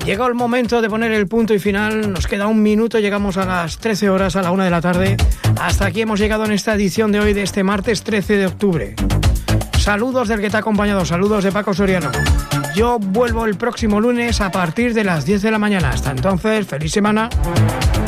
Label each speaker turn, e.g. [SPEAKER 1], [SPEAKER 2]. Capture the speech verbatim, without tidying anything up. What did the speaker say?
[SPEAKER 1] Llegó el momento de poner el punto y final. Nos queda un minuto, llegamos a las trece horas, a la una de la tarde. Hasta aquí hemos llegado en esta edición de hoy, de este martes trece de octubre. Saludos del que te ha acompañado, saludos de Paco Soriano. Yo vuelvo el próximo lunes a partir de las diez de la mañana. Hasta entonces, feliz semana.